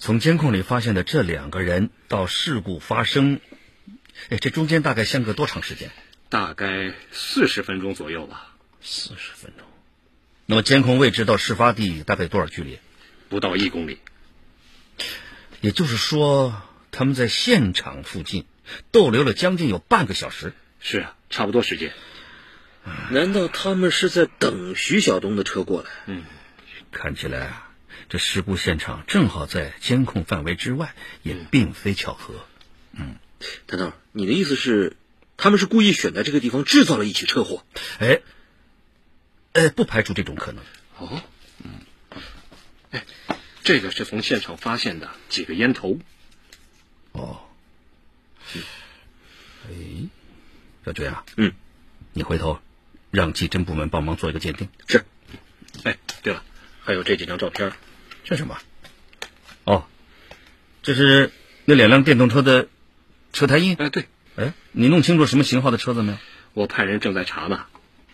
从监控里发现的这2个人到事故发生，这中间大概相隔多长时间？ 大概40分钟左右吧。 40分钟。那么监控位置到事发地大概多少距离？ 不到1公里。 也就是说，他们在现场附近逗留了将近有半个小时。 是啊，差不多时间。 难道他们是在等徐晓东的车过来？ 看起来啊，这事故现场正好在监控范围之外，也并非巧合。 谭导，你的意思是，他们是故意选在这个地方制造了一起车祸？ 不排除这种可能。 这个是从现场发现的几个烟头。 小军啊，你回头让技侦部门帮忙做一个鉴定。 是。 对了，还有这几张照片。 这什么？这是那2辆电动车的车胎印。 对。 你弄清楚什么型号的车子没有？ 我派人正在查呢。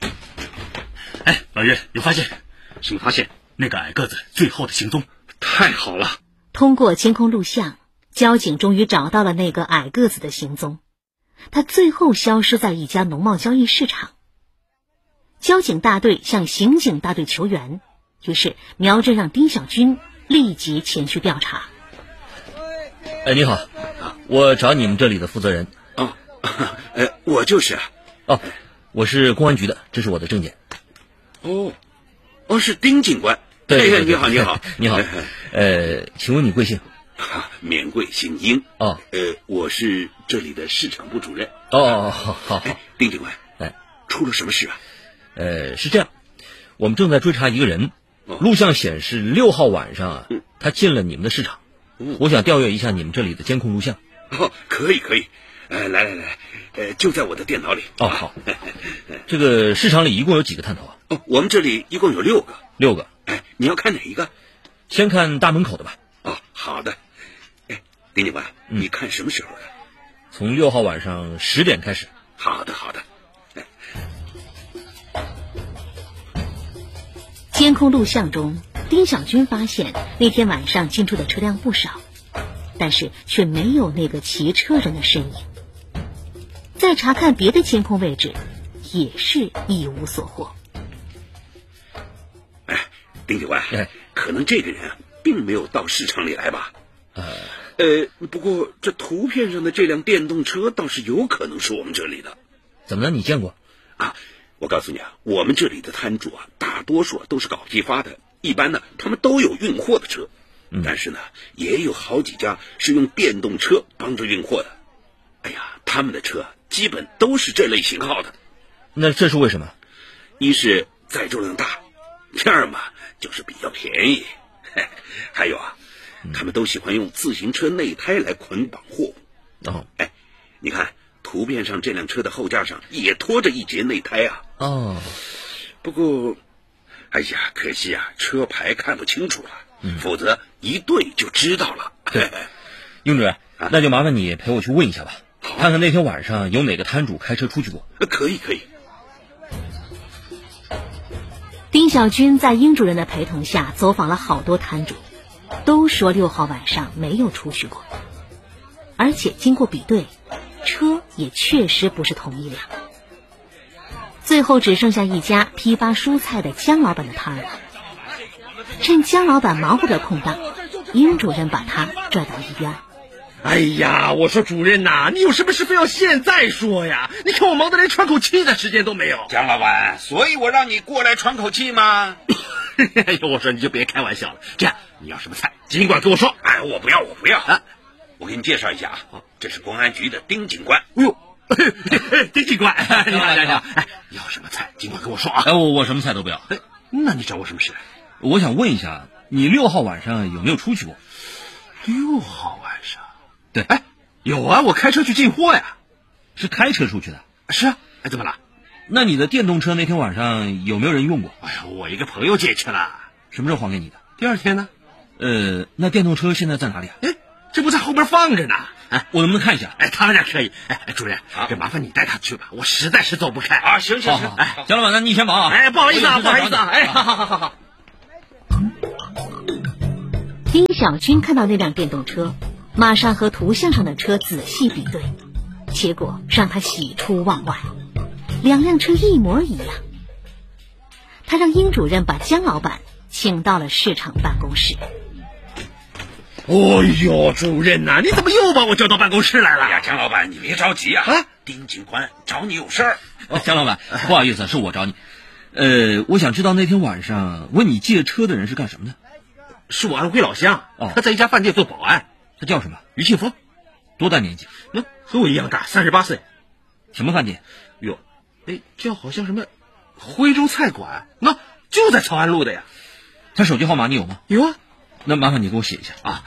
老岳，有发现？ 什么发现？ 那个矮个子最后的行踪。 太好了！ 通过监控录像，交警终于找到了那个矮个子的行踪。他最后消失在一家农贸交易市场。交警大队向刑警大队求援，于是苗侦让丁小军立即前去调查。 你好，我找你们这里的负责人。 我就是啊。 我是公安局的，这是我的证件。 是丁警官。 对， 你好。 你好。请问你贵姓？ 免贵姓殷。我是这里的市场部主任。 好。 丁警官，出了什么事啊？ 是这样，我们正在追查一个人，录像显示6号晚上他进了你们的市场。我想调阅一下你们这里的监控录像。 可以。来，就在我的电脑里。 好。这个市场里一共有几个探头啊？ 我们这里一共有6个。 6个。 你要看哪一个？ 先看大门口的吧。 好的。丁警官，你看什么时候的？ 从6号晚上10点开始。 好的。 监控录像中，丁小军发现那天晚上进出的车辆不少，但是却没有那个骑车人的身影。再查看别的监控位置，也是一无所获。 丁警官，可能这个人并没有到市场里来吧？不过这图片上的这辆电动车倒是有可能是我们这里的。 怎么了？你见过？ 我告诉你我们这里的摊主大多数都是搞批发的，一般呢他们都有运货的车，但是呢也有好几家是用电动车帮着运货的。他们的车基本都是这类型号的。 那这是为什么？ 一是载重量大，第二嘛就是比较便宜。还有他们都喜欢用自行车内胎来捆绑货物。你看图片上这辆车的后架上也拖着一节内胎不过可惜车牌看不清楚了，否则一对就知道了。 雍主任，那就麻烦你陪我去问一下吧，看看那天晚上有哪个摊主开车出去过。 可以。 丁小军在殷主任的陪同下走访了好多摊主，都说6号晚上没有出去过，而且经过比对，车也确实不是同一辆。最后只剩下一家批发蔬菜的姜老板的摊儿了。趁姜老板忙活的空档，殷主任把他拽到一边。 我说主任你有什么事非要现在说呀？你看我忙得连喘口气的时间都没有。 姜老板，所以我让你过来喘口气吗？ 我说你就别开玩笑了，这样你要什么菜尽管跟我说。 我不要我给你介绍一下这是公安局的丁警官。 丁警官，你好，要什么菜尽管跟我说我什么菜都不要。 那你找我什么事？ 我想问一下，你6号晚上有没有出去过 ？6号晚上？ 对。 有我开车去进货呀。 是开车出去的？ 是怎么了？ 那你的电动车那天晚上有没有人用过？ 我一个朋友借去了。 什么时候还给你的？ 第2天呢。 那电动车现在在哪里？ 这不在后边放着呢。 我能不能看一下？ 当然可以。主任，这麻烦你带他去吧，我实在是走不开。 行。 姜老板，那你先忙不好意思。好。 丁小军看到那辆电动车，马上和图像上的车仔细比对，结果让他喜出望外，两辆车一模一样。他让殷主任把姜老板请到了市场办公室。 哦呦，主任呐，你怎么又把我叫到办公室来了？ 哎呀，姜老板，你别着急啊！丁警官找你有事儿。 姜老板，不好意思，是我找你。我想知道那天晚上问你借车的人是干什么的？ 是我安徽老乡，他在一家饭店做保安。 他叫什么？ 于庆峰。 多大年纪？ 和我一样大，38岁。 什么饭店？ 哟，叫好像什么徽州菜馆，就在曹安路的呀。 他手机号码你有吗？ 有啊。 那麻烦你给我写一下啊。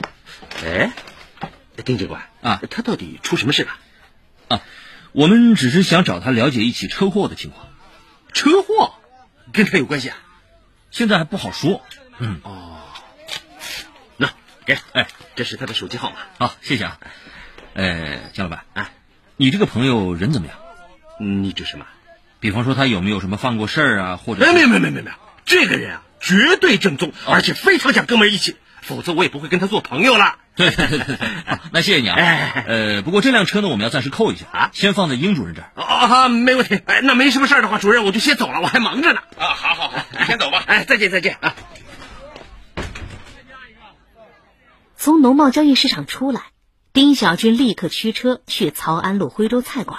丁警官啊， 他到底出什么事了？ 我们只是想找他了解一起车祸的情况。 车祸跟他有关系啊？ 现在还不好说。 那给，这是他的手机号码。 好，谢谢啊。姜老板，你这个朋友人怎么样？ 你指什么？ 比方说他有没有什么犯过事儿啊，或者…… 没有，这个人啊，绝对正宗，而且非常讲跟我们一起，否则我也不会跟他做朋友了。 对，那谢谢你啊。不过这辆车呢，我们要暂时扣一下先放在殷主任这儿。 没问题。那没什么事的话，主任我就先走了，我还忙着呢。 好，你先走吧。 再见啊。 从农贸交易市场出来，丁小军立刻驱车去曹安路徽州菜馆。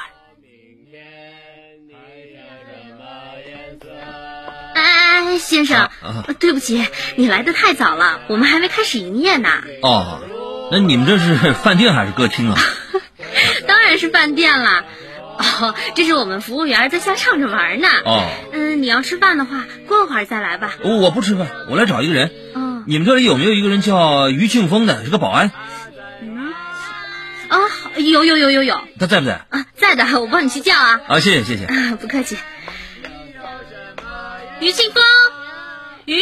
先生，对不起，你来得太早了，我们还没开始营业呢。 那你们这是饭店还是歌厅啊？ 当然是饭店了。这是我们服务员在下唱着玩呢。你要吃饭的话，过会儿再来吧。 我不吃饭，我来找一个人。你们这里有没有一个人叫于庆峰的，是个保安？ 有。 他在不在？ 在的，我帮你去叫啊。 谢谢。 不客气。于庆峰，有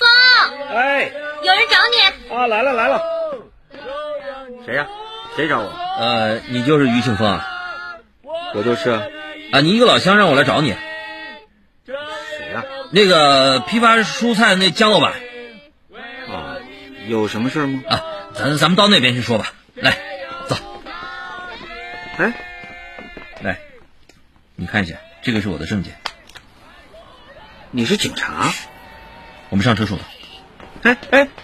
人找你。 来了。谁呀？谁找我？ 你就是于庆峰啊？ 我就是啊。 你一个老乡让我来找你。 谁呀？ 那个批发蔬菜那姜老板。 有什么事吗？ 咱们到那边去说吧。来，走。来，你看一下，这个是我的证件。 你是警察？ 我们上车说的。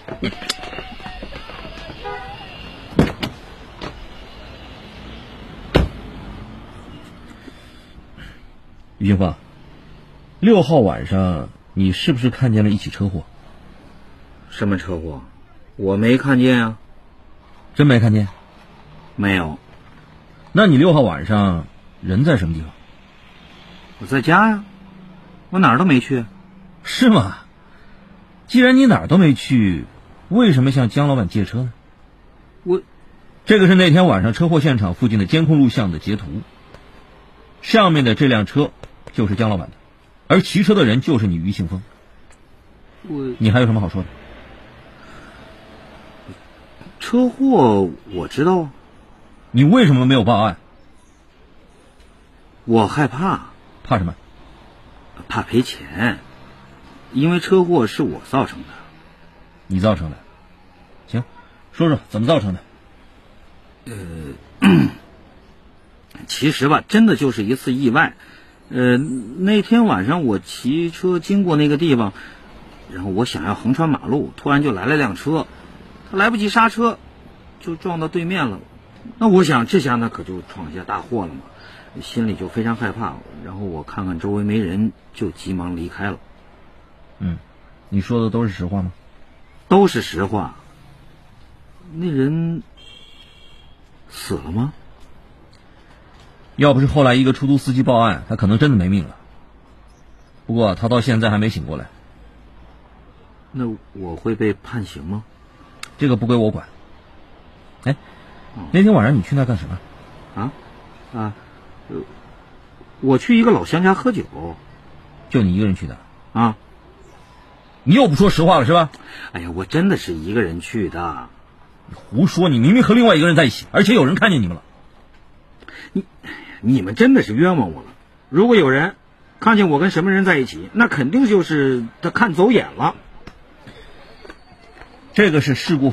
于庆峰，6号晚上你是不是看见了一起车祸？ 什么车祸？我没看见啊。 真没看见？ 没有。 那你6号晚上人在什么地方？ 我在家呀，我哪儿都没去。 是吗？既然你哪儿都没去，为什么向姜老板借车呢？这个是那天晚上车祸现场附近的监控录像的截图，上面的这辆车就是姜老板的，而骑车的人就是你于庆峰。你还有什么好说的？ 车祸我知道啊。 你为什么没有报案？ 我害怕。 怕什么？ 怕赔钱，因为车祸是我造成的。 你造成的？行，说说怎么造成的。 其实吧，真的就是一次意外。那天晚上我骑车经过那个地方，然后我想要横穿马路，突然就来了辆车，他来不及刹车，就撞到对面了。那我想这下那可就闯下大祸了嘛，心里就非常害怕。然后我看看周围没人，就急忙离开了。 你说的都是实话吗？ 都是实话。那人死了吗？ 要不是后来一个出租司机报案，他可能真的没命了。不过他到现在还没醒过来。 那我会被判刑吗？ 这个不归我管。那天晚上你去那干什么？ 我去一个老乡家喝酒。 就你一个人去的？ 你又不说实话了是吧？ 哎呀，我真的是一个人去的。 你胡说，你明明和另外一个人在一起，而且有人看见你们了。 你们真的是冤枉我了。如果有人看见我跟什么人在一起，那肯定就是他看走眼了。 这个是事故